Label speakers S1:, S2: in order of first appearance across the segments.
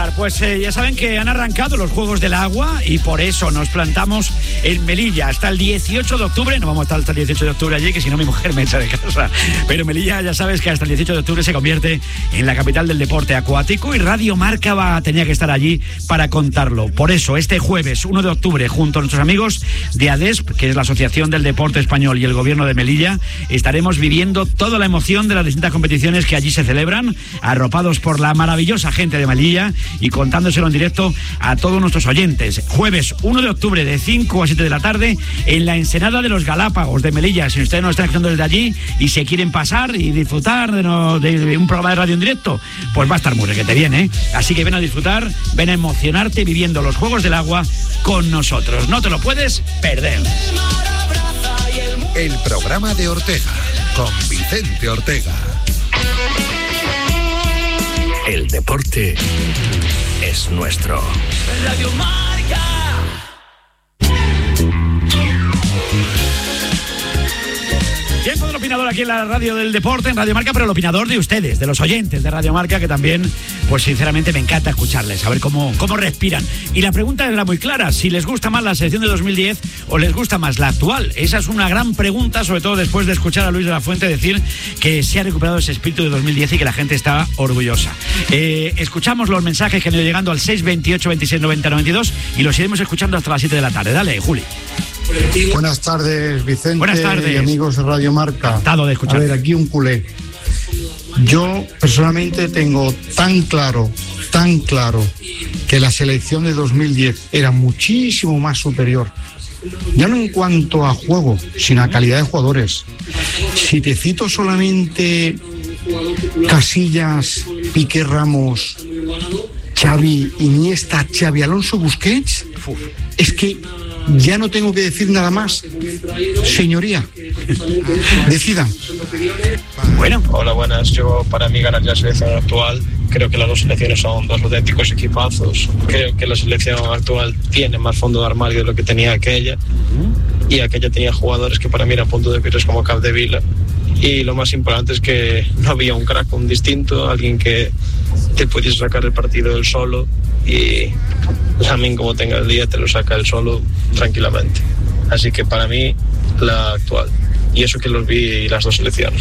S1: empezar? Pues ya saben que han arrancado los Juegos del Agua y por eso nos plantamos en Melilla hasta el 18 de octubre. No vamos a estar hasta el 18 de octubre allí, que si no mi mujer me echa de casa. Pero Melilla, ya sabes que hasta el 18 de octubre se convierte en la capital del deporte acuático y Radio Marca tenía que estar allí para contarlo. Por eso, este jueves 1 de octubre, junto a nuestros amigos de ADESP, que es la Asociación del Deporte Español, y el Gobierno de Melilla, estaremos viviendo toda la emoción de las distintas competiciones que allí se celebran, arropados por la maravillosa gente de Melilla y contándoselo en directo a todos nuestros oyentes. Jueves 1 de octubre de 5 a 7 de la tarde en la Ensenada de los Galápagos de Melilla. Si ustedes nos están escuchando desde allí y se quieren pasar y disfrutar de un programa de radio en directo, pues va a estar muy requete bien, ¿eh? Así que ven a disfrutar, ven a emocionarte viviendo los Juegos del Agua con nosotros. No te lo puedes perder.
S2: El programa de Ortega con Vicente Ortega. El deporte es nuestro.
S1: Radio Marca. Tiempo del opinador aquí en la radio del deporte, en Radio Marca, pero el opinador de ustedes, de los oyentes de Radio Marca, que también, pues sinceramente me encanta escucharles, a ver cómo respiran. Y la pregunta era muy clara, si les gusta más la selección de 2010 o les gusta más la actual. Esa es una gran pregunta, sobre todo después de escuchar a Luis de la Fuente decir que se ha recuperado ese espíritu de 2010 y que la gente está orgullosa. Escuchamos los mensajes que han ido llegando al 628 26 90 92 y los iremos escuchando hasta las 7 de la tarde. Dale, Juli.
S3: Buenas tardes, Vicente.
S1: Buenas tardes.
S3: Y amigos de Radio Marca.
S1: Encantado de escuchar.
S3: A ver, aquí un culé. Yo personalmente tengo tan claro que la selección de 2010 era muchísimo más superior. Ya no en cuanto a juego, sino a calidad de jugadores. Si te cito solamente Casillas, Piqué, Ramos, Xavi, Iniesta, Xavi Alonso, Busquets, es que ya no tengo que decir nada más. Señoría, decidan.
S1: Bueno.
S4: Hola, buenas. Yo, para mí, ganar la selección actual, creo que las dos selecciones son dos auténticos equipazos. Creo que la selección actual tiene más fondo de armario de lo que tenía aquella. Y aquella tenía jugadores que para mí eran punto de piedras como Capdevila. Y lo más importante es que no había un crack, un distinto, alguien que te pudiese sacar el partido él solo, y también como tenga el día te lo saca él solo tranquilamente. Así que para mí la actual, y eso que los vi las dos selecciones.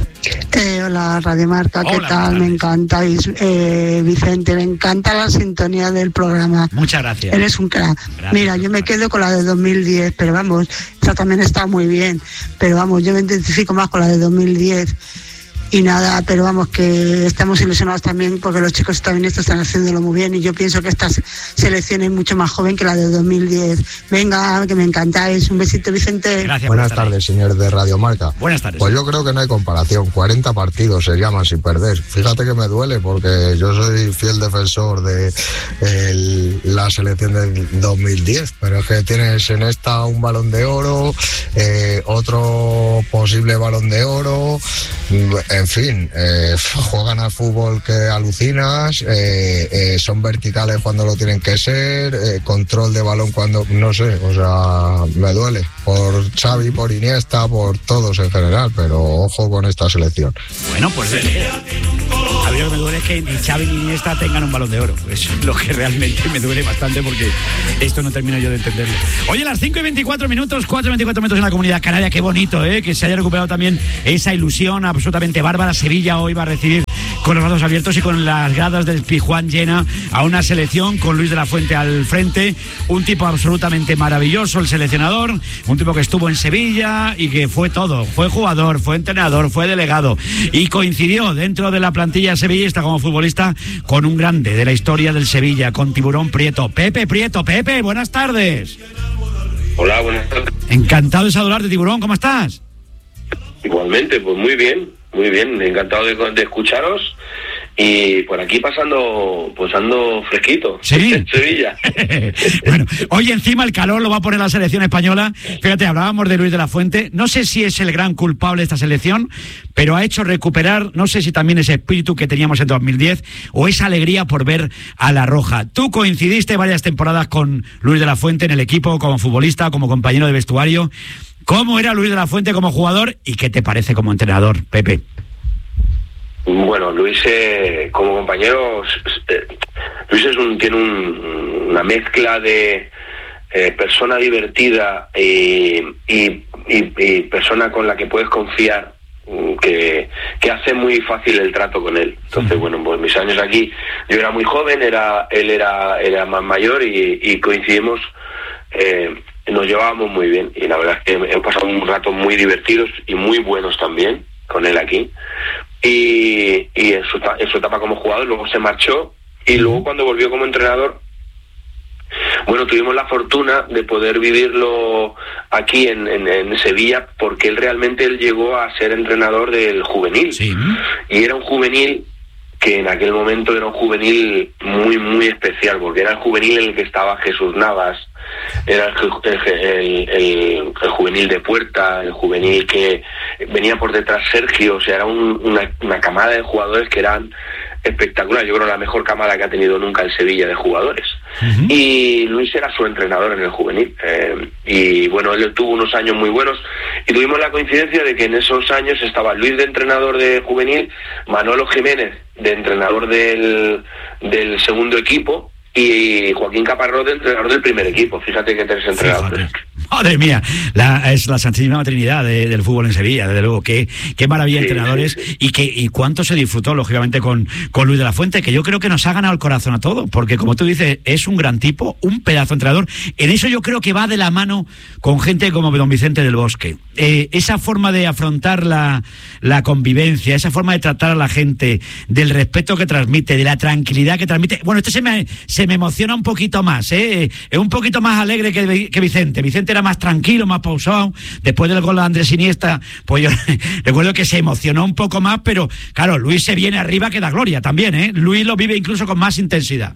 S5: Hola Radio Marca, ¿qué
S1: Hola,
S5: tal? Me encanta, Vicente, me encanta la sintonía del programa.
S1: Muchas gracias.
S5: Eres un crack.
S1: Gracias.
S5: Mira, yo me quedo con la de 2010, pero vamos, esa también está muy bien, pero vamos, yo me identifico más con la de 2010. Y nada, pero vamos, que estamos ilusionados también porque los chicos también están haciéndolo muy bien y yo pienso que esta selección es mucho más joven que la de 2010. Venga, que me encantáis. Un besito, Vicente.
S1: Gracias.
S6: Buenas tardes, señor de Radio Marca.
S1: Buenas tardes.
S6: Pues yo creo que no hay comparación. 40 partidos se llaman sin perder. Fíjate que me duele porque yo soy fiel defensor de la selección del 2010, pero es que tienes en esta un Balón de Oro, otro posible Balón de Oro. En fin, juegan al fútbol que alucinas, son verticales cuando lo tienen que ser, control de balón cuando, no sé, o sea, me duele por Xavi, por Iniesta, por todos en general, pero ojo con esta selección.
S1: Bueno, pues a mí lo que me duele es que ni Xavi ni Iniesta tengan un Balón de Oro. Eso es lo que realmente me duele bastante porque esto no termino yo de entenderlo. Oye, las 5:24 minutos, 4:24 minutos en la Comunidad Canaria, qué bonito, que se haya recuperado también esa ilusión absolutamente bárbara. Sevilla hoy va a recibir con los brazos abiertos y con las gradas del Pizjuán llena a una selección con Luis de la Fuente al frente, un tipo absolutamente maravilloso, el seleccionador, un tipo que estuvo en Sevilla y que fue todo, fue jugador, fue entrenador, fue delegado y coincidió dentro de la plantilla sevillista como futbolista con un grande de la historia del Sevilla, con Tiburón Prieto. Pepe Prieto. Pepe, buenas tardes.
S7: Hola, buenas tardes.
S1: Encantado de saludarte, Tiburón, ¿cómo estás?
S7: Igualmente, pues muy bien, encantado de escucharos y por aquí pasando, pues ando fresquito.
S1: Sí.
S7: En Sevilla.
S1: Bueno, hoy encima el calor lo va a poner la selección española. Fíjate, hablábamos de Luis de la Fuente, no sé si es el gran culpable de esta selección, pero ha hecho recuperar, no sé si también ese espíritu que teníamos en 2010 o esa alegría por ver a la Roja. Tú coincidiste varias temporadas con Luis de la Fuente en el equipo, como futbolista, como compañero de vestuario. ¿Cómo era Luis de la Fuente como jugador y qué te parece como entrenador, Pepe?
S7: Bueno, Luis como compañero, Luis tiene una mezcla de persona divertida y persona con la que puedes confiar, que hace muy fácil el trato con él. Entonces, bueno, pues mis años aquí, yo era muy joven, él era más mayor y coincidimos, nos llevábamos muy bien y la verdad es que hemos pasado un rato muy divertidos y muy buenos también con él aquí. Y en su etapa como jugador, luego se marchó y luego cuando volvió como entrenador, bueno, tuvimos la fortuna de poder vivirlo aquí en Sevilla, porque él llegó a ser entrenador del juvenil. Sí. Y era un juvenil que en aquel momento era un juvenil muy, muy especial, porque era el juvenil en el que estaba Jesús Navas, era el juvenil de Puerta, el juvenil que venía por detrás Sergio, o sea, era una camada de jugadores que eran espectacular. Yo creo la mejor camada que ha tenido nunca el Sevilla de jugadores. Uh-huh. Y Luis era su entrenador en el juvenil. Y bueno, él tuvo unos años muy buenos y tuvimos la coincidencia de que en esos años estaba Luis de entrenador de juvenil, Manolo Jiménez de entrenador del segundo equipo y Joaquín Caparrós de entrenador del primer equipo. Fíjate que 3 entrenadores.
S1: Fíjate. Madre mía, es la Santísima Trinidad del fútbol en Sevilla, desde luego. Qué maravilla de entrenadores. Sí. Y cuánto se disfrutó, lógicamente, con Luis de la Fuente, que yo creo que nos ha ganado el corazón a todos, porque como tú dices, es un gran tipo, un pedazo de entrenador. En eso yo creo que va de la mano con gente como don Vicente del Bosque. Esa forma de afrontar la convivencia, esa forma de tratar a la gente, del respeto que transmite, de la tranquilidad que transmite. Bueno, se me emociona un poquito más, es un poquito más alegre que Vicente. Vicente era más tranquilo, más pausado. Después del gol de Andrés Iniesta, pues yo recuerdo que se emocionó un poco más, pero claro, Luis se viene arriba que da gloria también, ¿eh? Luis lo vive incluso con más intensidad.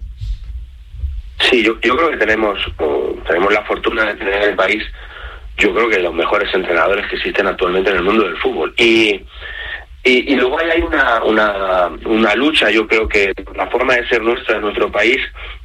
S7: Sí, yo creo que tenemos la fortuna de tener en el país, yo creo que los mejores entrenadores que existen actualmente en el mundo del fútbol. Y luego hay una lucha, yo creo que la forma de ser nuestra en nuestro país,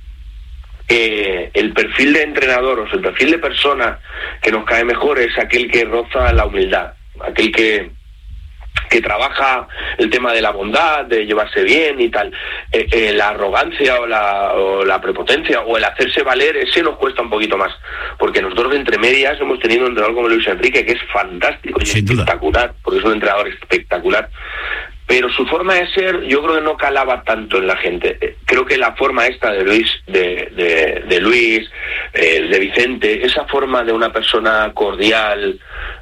S7: el perfil de entrenador o el perfil de persona que nos cae mejor es aquel que roza la humildad, aquel que trabaja el tema de la bondad, de llevarse bien y tal. La arrogancia o la prepotencia o el hacerse valer, ese nos cuesta un poquito más, porque nosotros entre medias hemos tenido un entrenador como Luis Enrique, que es fantástico y espectacular, porque es un entrenador espectacular, pero su forma de ser yo creo que no calaba tanto en la gente. Creo que la forma esta de Luis, de Luis, de Vicente, esa forma de una persona cordial,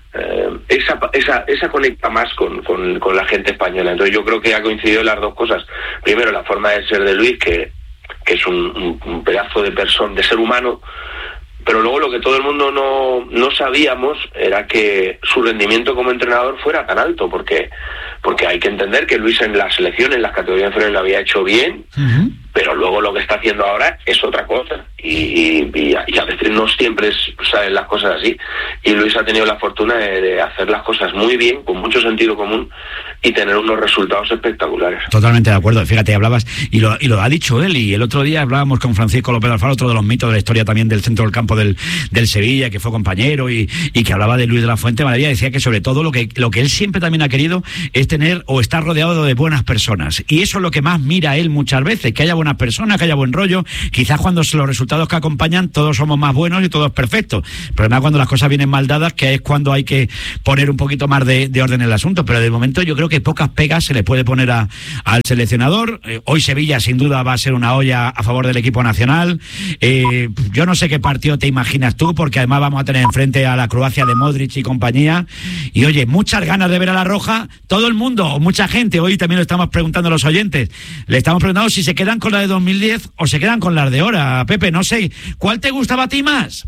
S7: esa conecta más con la gente española. Entonces yo creo que ha coincidido las dos cosas. Primero, la forma de ser de Luis, que es un pedazo de persona, de ser humano, pero luego lo que todo el mundo no sabíamos era que su rendimiento como entrenador fuera tan alto, porque hay que entender que Luis en la selección, en las categorías inferiores, lo había hecho bien, uh-huh, pero luego lo que está haciendo ahora es otra cosa, y a veces no siempre salen las cosas así, y Luis ha tenido la fortuna de hacer las cosas muy bien, con mucho sentido común, y tener unos resultados espectaculares.
S1: Totalmente de acuerdo. Fíjate, hablabas, y lo ha dicho él, y el otro día hablábamos con Francisco López Alfaro, otro de los mitos de la historia también del centro del campo del Sevilla, que fue compañero, y que hablaba de Luis de la Fuente Maravilla. Decía que sobre todo lo que él siempre también ha querido es tener o estar rodeado de buenas personas, y eso es lo que más mira él muchas veces, que haya buenas personas, que haya buen rollo. Quizás cuando los resultados que acompañan todos somos más buenos y todo es perfecto, pero además cuando las cosas vienen mal dadas, que es cuando hay que poner un poquito más de orden en el asunto. Pero de momento yo creo que pocas pegas se le puede poner al seleccionador. Hoy Sevilla sin duda va a ser una olla a favor del equipo nacional. Yo no sé qué partido te imaginas tú, porque además vamos a tener enfrente a la Croacia de Modric y compañía, y oye, muchas ganas de ver a la Roja. Todo el mundo, mucha gente, hoy también lo estamos preguntando a los oyentes, le estamos preguntando si se quedan con la de 2010 o se quedan con las de ahora. Pepe, no sé, ¿cuál te gustaba a ti más?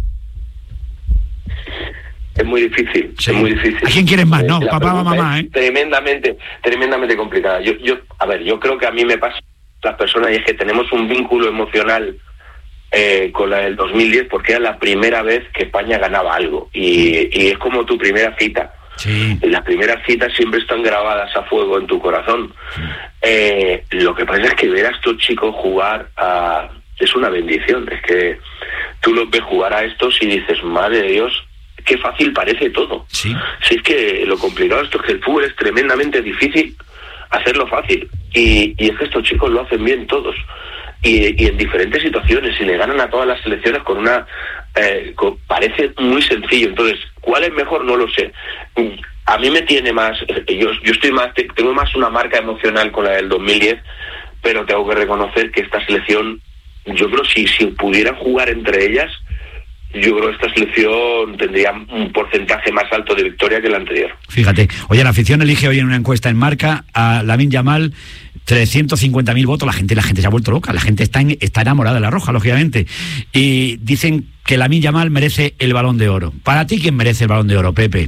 S7: Es muy difícil, sí. Es muy difícil.
S1: ¿A quién quieres más? No, papá o mamá,
S7: Tremendamente complicada. Yo creo que a mí me pasa las personas, y es que tenemos un vínculo emocional con la del 2010, porque era la primera vez que España ganaba algo, y es como tu primera cita. Sí. Las primeras citas siempre están grabadas a fuego en tu corazón. Sí. Lo que pasa es que ver a estos chicos jugar es una bendición. Es que tú los ves jugar a estos y dices, madre de Dios, qué fácil parece todo. Sí. Si es que lo complicado esto es que el fútbol es tremendamente difícil hacerlo fácil. Y es que estos chicos lo hacen bien todos. Y en diferentes situaciones, y le ganan a todas las selecciones con una... parece muy sencillo. Entonces, ¿cuál es mejor? No lo sé. A mí me tiene más... Yo estoy más... Tengo más una marca emocional con la del 2010, pero tengo que reconocer que esta selección, yo creo si pudieran jugar entre ellas, yo creo que esta selección tendría un porcentaje más alto de victoria que la anterior.
S1: Fíjate, oye, la afición elige hoy en una encuesta en Marca a Lamine Yamal, 350.000 votos, la gente se ha vuelto loca, la gente está enamorada de la Roja, lógicamente, y dicen que Lamine Yamal merece el Balón de Oro. ¿Para ti quién merece el Balón de Oro, Pepe?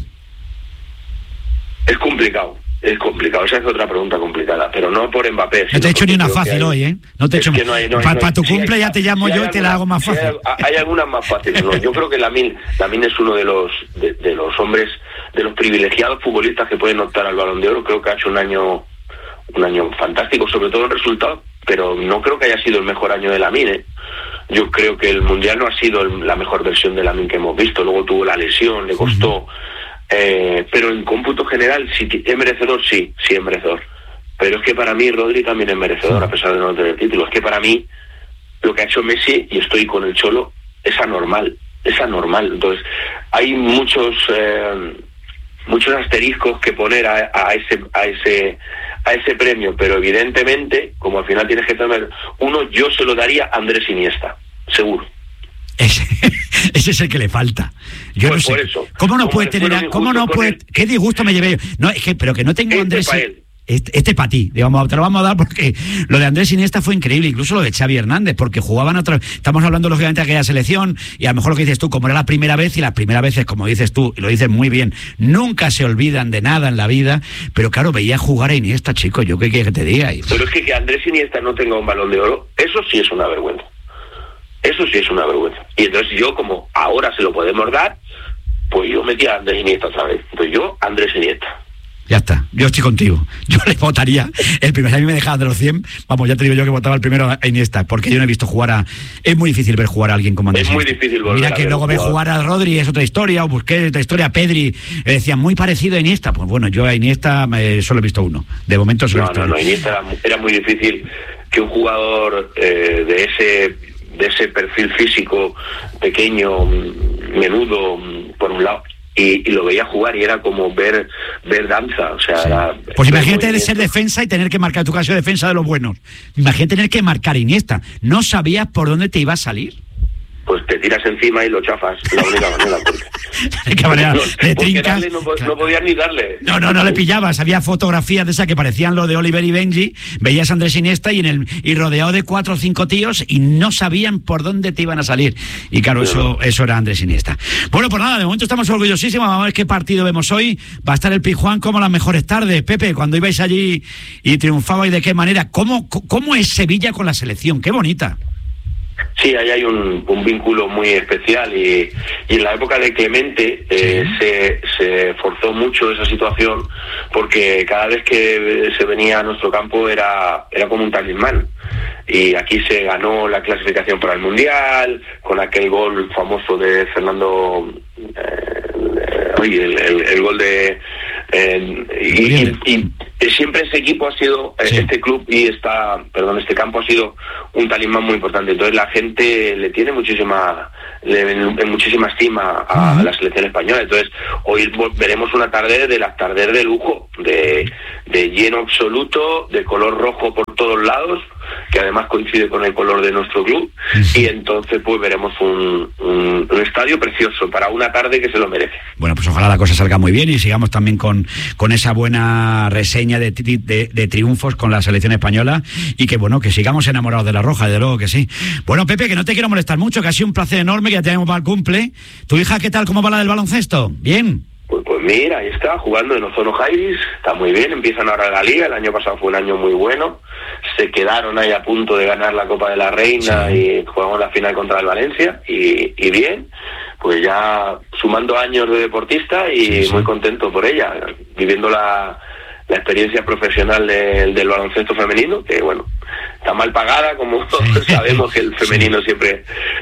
S7: Es complicado, esa es otra pregunta complicada, pero no por Mbappé.
S1: No te he hecho ni una fácil hoy, ¿eh? No te he hecho... Para tu cumple ya te llamo yo y te la hago más fácil.
S7: Hay algunas más fáciles, ¿no? Yo creo que Lamine es uno de los hombres, de los privilegiados futbolistas que pueden optar al Balón de Oro. Creo que ha hecho un año fantástico, sobre todo en resultados, pero no creo que haya sido el mejor año de Lamine. Yo creo que el Mundial no ha sido la mejor versión de Lamine que hemos visto. Luego tuvo la lesión, le costó... pero en cómputo general, si es merecedor, sí es merecedor. Pero es que para mí Rodri también es merecedor, a pesar de no tener título. Es que para mí lo que ha hecho Messi, y estoy con el Cholo, es anormal. Entonces hay muchos asteriscos que poner a ese premio, pero evidentemente, como al final tienes que tener uno, yo se lo daría a Andrés Iniesta, seguro.
S1: Ese es el que le falta. Yo
S7: pues
S1: no sé.
S7: Por eso.
S1: ¿Cómo no puede tener? ¿Cómo no puede? ¿Qué disgusto me llevé yo? No, es que, pero que no tengo Andrés. Este para ti, digamos, te lo vamos a dar porque lo de Andrés Iniesta fue increíble, incluso lo de Xavi Hernández, porque jugaban estamos hablando lógicamente de aquella selección, y a lo mejor lo que dices tú, como era la primera vez, y las primeras veces, como dices tú, y lo dices muy bien, nunca se olvidan de nada en la vida, pero claro, veía jugar a Iniesta, chico, yo qué quieres que te diga.
S7: Pero es que Andrés Iniesta no tenga un Balón de Oro, eso sí es una vergüenza. Y entonces yo, como ahora se lo podemos dar, pues yo metí a Andrés Iniesta otra vez. Entonces yo, Andrés Iniesta.
S1: Ya está, yo estoy contigo. Yo le votaría el primero. A mí me dejaban de los 100, vamos, ya te digo yo que votaba el primero a Iniesta, porque yo no he visto jugar es muy difícil ver jugar a alguien como Andrés.
S7: Es muy difícil volver.
S1: Mira que luego ver jugar a Rodri es otra historia, o Busquets otra historia, Pedri, decían muy parecido a Iniesta. Pues bueno, yo a Iniesta solo he visto uno. De momento solo he visto uno.
S7: Iniesta era muy difícil que un jugador de ese perfil físico pequeño, menudo, por un lado, y lo veía jugar y era como ver danza, o sea... Sí.
S1: Pues imagínate de ser defensa y tener que marcar, tu caso de defensa de los buenos, imagínate tener que marcar Iniesta, ¿no sabías por dónde te iba a salir?
S7: Pues te tiras encima y lo chafas, la única manera.
S1: ¿Qué manera? De trinca.
S7: No podías ni darle.
S1: No le pillabas. Había fotografías de esas que parecían lo de Oliver y Benji. Veías a Andrés Iniesta y rodeado de 4 o 5 tíos y no sabían por dónde te iban a salir. Y claro, eso era Andrés Iniesta. Bueno, pues nada, de momento estamos orgullosísimos. Vamos a ver qué partido vemos hoy. Va a estar el Pizjuán como las mejores tardes. Pepe, cuando ibais allí y triunfabais, ¿de qué manera? ¿Cómo es Sevilla con la selección? ¡Qué bonita!
S7: Sí, ahí hay un vínculo muy especial y en la época de Clemente se forzó mucho esa situación, porque cada vez que se venía a nuestro campo era como un talismán, y aquí se ganó la clasificación para el Mundial con aquel gol famoso de Fernando, el gol de... y siempre ese equipo ha sido, este club y este campo ha sido un talismán muy importante. Entonces la gente le tiene muchísima estima a la selección española. Entonces hoy veremos una tarde de las tardes de lujo, de lleno absoluto, de color rojo por todos lados, que además coincide con el color de nuestro club, y entonces pues veremos un estadio precioso para una tarde que se lo merece.
S1: Bueno, pues ojalá la cosa salga muy bien y sigamos también con esa buena reseña de triunfos con la selección española, y que bueno, que sigamos enamorados de la Roja, desde luego que sí. Bueno, Pepe, que no te quiero molestar mucho, que ha sido un placer enorme, que ya tenemos para el cumple. ¿Tu hija qué tal? ¿Cómo va la del baloncesto? ¿Bien?
S7: Pues mira, ahí está, jugando en Ozono Jairis, está muy bien, empiezan ahora la Liga, el año pasado fue un año muy bueno, se quedaron ahí a punto de ganar la Copa de la Reina y jugamos la final contra el Valencia, y bien, pues ya sumando años de deportista y muy contento por ella, viviendo la experiencia profesional del baloncesto femenino, que bueno, está mal pagada, como sabemos que el femenino siempre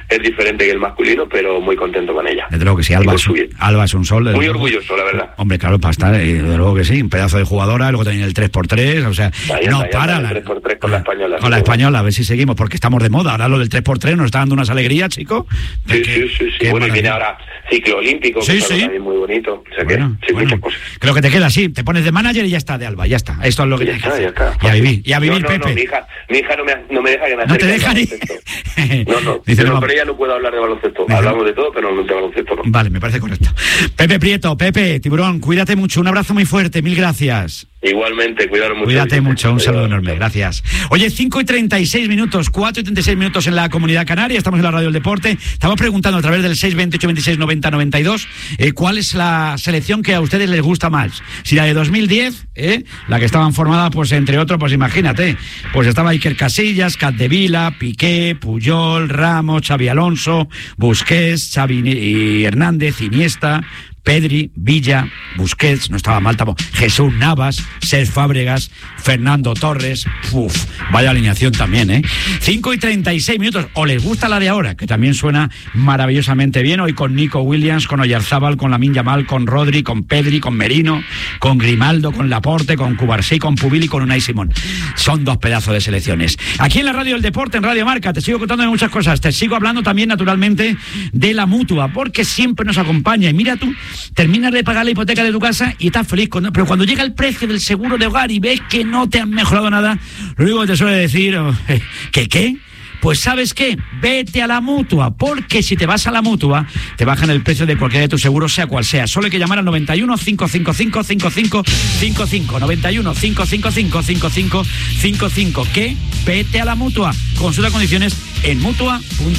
S7: es diferente que el masculino, pero muy contento con ella.
S1: Desde luego que sí, Alba es un sol.
S7: Muy orgulloso, la verdad.
S1: Hombre, claro, para estar, desde luego que sí, un pedazo de jugadora, luego también el 3x3, o sea, no para.
S7: El 3x3 con la española.
S1: Con la española, a ver si seguimos, porque estamos de moda. Ahora lo del 3x3 nos está dando unas alegrías, chico.
S7: Sí. Bueno, y viene ahora ciclo olímpico, que es también muy bonito. O sea
S1: bueno,
S7: que, muchas cosas.
S1: Creo que te queda así, te pones de manager y ya está, de Alba, ya está. Esto es lo que
S7: ya está.
S1: Y a vivir, Pepe.
S7: No, mi hija no me deja que me acerque.
S1: No te deja ni...
S7: Dice, pero ella no puedo hablar de baloncesto. Hablamos de todo, pero no de baloncesto, no.
S1: Vale, me parece correcto. Pepe Prieto, Pepe, Tiburón, cuídate mucho, un abrazo muy fuerte, mil gracias.
S7: Igualmente,
S1: cuídate mucho, un saludo enorme, gracias. Oye, 5:36, 4:36 en la Comunidad Canaria, estamos en la Radio del Deporte, estamos preguntando a través del 628 26 90 92 cuál es la selección que a ustedes les gusta más, si la de 2010, la que estaban formada, pues entre otros, pues imagínate, pues estaba Iker Casillas, Capdevila, Piqué, Puyol, Ramos, Xavi Alonso, Busquets, Xavi y Hernández, Iniesta, Pedri, Villa, Busquets, no estaba mal tampoco, Jesús Navas, Cesc Fábregas, Fernando Torres, vaya alineación también, 5:36, o les gusta la de ahora, que también suena maravillosamente bien, hoy con Nico Williams, con Oyarzabal, con Lamine Yamal, con Rodri, con Pedri, con Merino, con Grimaldo, con Laporte, con Cubarsí, con Pubil y con Unai Simón. Son dos pedazos de selecciones. Aquí en la Radio del Deporte, en Radio Marca, te sigo contando de muchas cosas, te sigo hablando también naturalmente de la Mutua, porque siempre nos acompaña, y mira tú, terminas de pagar la hipoteca de tu casa y estás feliz, pero cuando llega el precio del seguro de hogar y ves que no te han mejorado nada, lo único que te suele decir, ¿qué? Pues ¿sabes qué? Vete a la Mutua, porque si te vas a la Mutua, te bajan el precio de cualquiera de tus seguros, sea cual sea. Solo hay que llamar al 91 555 5555, 91 555 5555, que vete a la Mutua. Consulta condiciones en mutua.es.